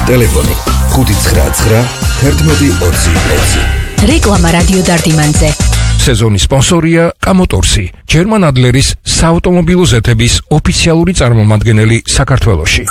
ტელეფონი 599 11 20. რეკლამა რადიო დარდიმანზე. სეზონის სპონსორია კამოტორსი, ჯერმან ადლერის საავტომობილო ზეთების ოფიციალური წარმომადგენელი საქართველოში.